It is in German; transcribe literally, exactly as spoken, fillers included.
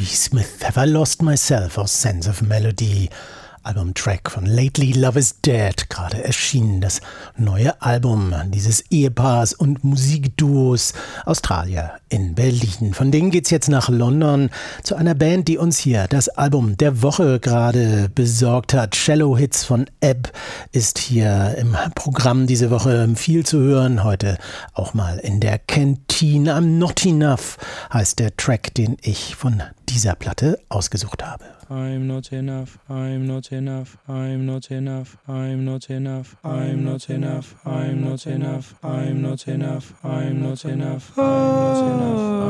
B. Smith, Have I Lost Myself aus Sense of Melody. Albumtrack von Lately Love is Dead, gerade erschienen, das neue Album dieses Ehepaars und Musikduos Australier in Berlin. Von denen geht's jetzt nach London zu einer Band, die uns hier das Album der Woche gerade besorgt hat. Shallow Hits von Ebb ist hier im Programm diese Woche viel zu hören. Heute auch mal in der Kantine. I'm Not Enough heißt der Track, den ich von dieser Platte ausgesucht habe. I'm not enough, I'm not enough, I'm not enough, I'm not enough, I'm not enough, I'm not enough, I'm not enough, I'm not enough, I'm not enough.